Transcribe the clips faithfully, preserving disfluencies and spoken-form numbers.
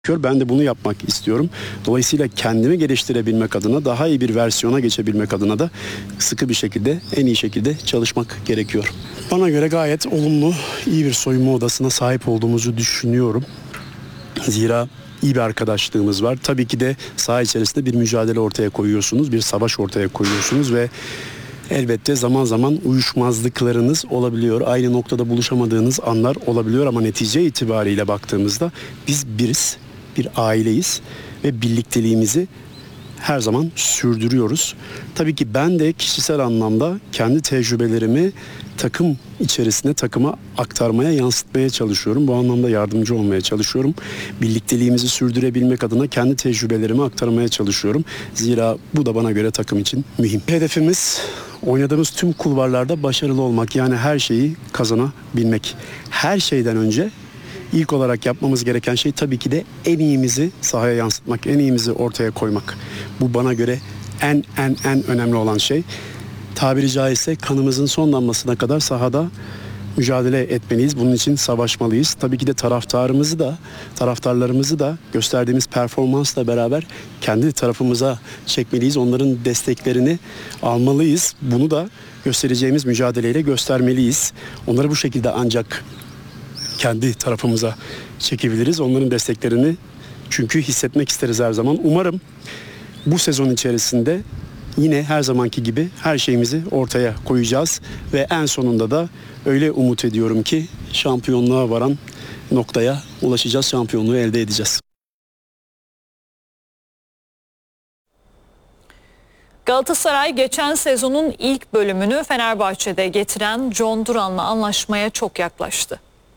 Ben de bunu yapmak istiyorum. Dolayısıyla kendimi geliştirebilmek adına, daha iyi bir versiyona geçebilmek adına da sıkı bir şekilde, en iyi şekilde çalışmak gerekiyor. Bana göre gayet olumlu, iyi bir soyunma odasına sahip olduğumuzu düşünüyorum. Zira iyi bir arkadaşlığımız var. Tabii ki de saha içerisinde bir mücadele ortaya koyuyorsunuz, bir savaş ortaya koyuyorsunuz ve elbette zaman zaman uyuşmazlıklarınız olabiliyor. Aynı noktada buluşamadığınız anlar olabiliyor ama netice itibariyle baktığımızda biz biriz, bir aileyiz ve birlikteliğimizi her zaman sürdürüyoruz. Tabii ki ben de kişisel anlamda kendi tecrübelerimi takım içerisinde takıma aktarmaya, yansıtmaya çalışıyorum. Bu anlamda yardımcı olmaya çalışıyorum. Birlikteliğimizi sürdürebilmek adına kendi tecrübelerimi aktarmaya çalışıyorum. Zira bu da bana göre takım için mühim. Hedefimiz oynadığımız tüm kulvarlarda başarılı olmak. Yani her şeyi kazanabilmek. Her şeyden önce İlk olarak yapmamız gereken şey tabii ki de en iyimizi sahaya yansıtmak, en iyimizi ortaya koymak. Bu bana göre en en en önemli olan şey. Tabiri caizse kanımızın son damlasına kadar sahada mücadele etmeliyiz. Bunun için savaşmalıyız. Tabii ki de taraftarımızı da, taraftarlarımızı da gösterdiğimiz performansla beraber kendi tarafımıza çekmeliyiz. Onların desteklerini almalıyız. Bunu da göstereceğimiz mücadeleyle göstermeliyiz. Onları bu şekilde ancak kendi tarafımıza çekebiliriz. Onların desteklerini çünkü hissetmek isteriz her zaman. Umarım bu sezon içerisinde yine her zamanki gibi her şeyimizi ortaya koyacağız ve en sonunda da öyle umut ediyorum ki şampiyonluğa varan noktaya ulaşacağız, şampiyonluğu elde edeceğiz. Galatasaray geçen sezonun ilk bölümünü Fenerbahçe'de getiren John Duran'la anlaşmaya çok yaklaştı.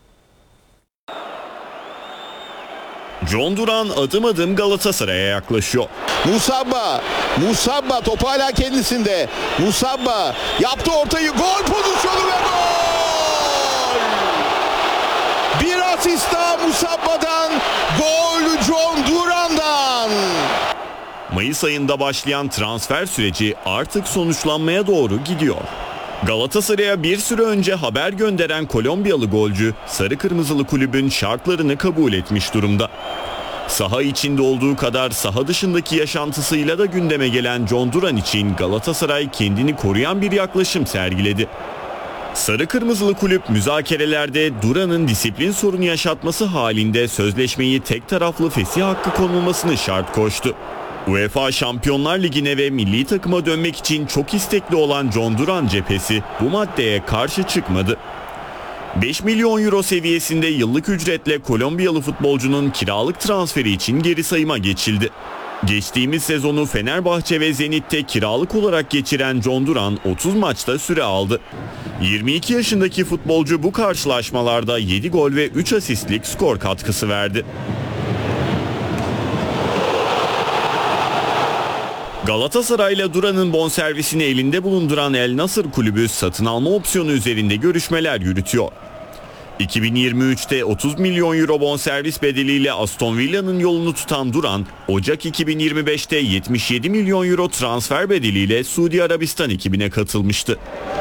John Duran adım adım Galatasaray'a yaklaşıyor. Musabba, Musabba top hala kendisinde. Musabba yaptı ortayı, gol pozisyonu ve gol! Bir asist daha Musabba'dan, gol John Duran'dan. Mayıs ayında başlayan transfer süreci artık sonuçlanmaya doğru gidiyor. Galatasaray'a bir süre önce haber gönderen Kolombiyalı golcü Sarı Kırmızılı kulübün şartlarını kabul etmiş durumda. Saha içinde olduğu kadar saha dışındaki yaşantısıyla da gündeme gelen John Duran için Galatasaray kendini koruyan bir yaklaşım sergiledi. Sarı Kırmızılı kulüp müzakerelerde Duran'ın disiplin sorunu yaşatması halinde sözleşmeyi tek taraflı fesih hakkı konulmasını şart koştu. UEFA Şampiyonlar Ligi'ne ve milli takıma dönmek için çok istekli olan John Duran cephesi bu maddeye karşı çıkmadı. beş milyon euro seviyesinde yıllık ücretle Kolombiyalı futbolcunun kiralık transferi için geri sayıma geçildi. Geçtiğimiz sezonu Fenerbahçe ve Zenit'te kiralık olarak geçiren John Duran otuz maçta süre aldı. yirmi iki yaşındaki futbolcu bu karşılaşmalarda yedi gol ve üç asistlik skor katkısı verdi. Galatasaray'la Duran'ın bonservisini elinde bulunduran El Nasır kulübü satın alma opsiyonu üzerinde görüşmeler yürütüyor. iki bin yirmi üçte otuz milyon euro bonservis bedeliyle Aston Villa'nın yolunu tutan Duran, Ocak iki bin yirmi beşte yetmiş yedi milyon euro transfer bedeliyle Suudi Arabistan ekibine katılmıştı.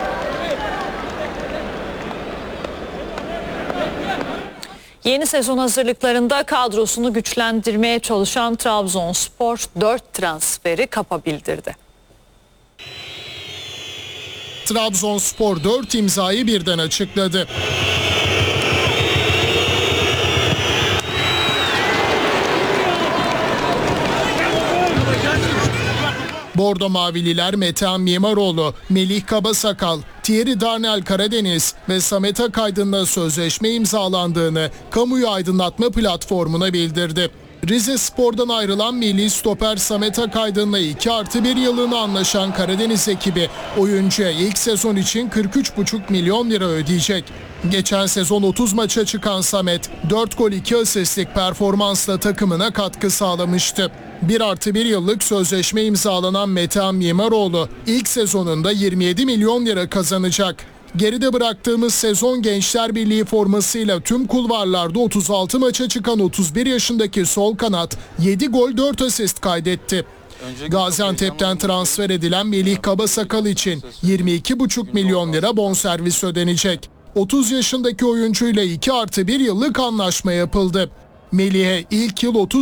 Yeni sezon hazırlıklarında kadrosunu güçlendirmeye çalışan Trabzonspor dört transferi kapa bildirdi. Trabzonspor dört imzayı birden açıkladı. Bordo Mavililer Metehan Mimaroğlu, Melih Kabasakal, Thierry Darnell Karadeniz ve Samet Akaydın'la sözleşme imzalandığını kamuoyu aydınlatma platformuna bildirdi. Rizespor'dan ayrılan milli stoper Samet Akaydın'la iki artı bir yılını anlaşan Karadeniz ekibi oyuncuya ilk sezon için kırk üç buçuk milyon lira ödeyecek. Geçen sezon otuz maça çıkan Samet dört gol iki asistlik performansla takımına katkı sağlamıştı. bir artı bir yıllık sözleşme imzalanan Metehan Mimaroğlu ilk sezonunda yirmi yedi milyon lira kazanacak. Geride bıraktığımız sezon Gençler Birliği formasıyla tüm kulvarlarda otuz altı maça çıkan otuz bir yaşındaki sol kanat yedi gol dört asist kaydetti. Gaziantep'ten transfer edilen Melih Kabasakal için yirmi iki buçuk milyon lira bonservis ödenecek. otuz yaşındaki oyuncuyla iki artı bir yıllık anlaşma yapıldı. Melih'e ilk yıl otuz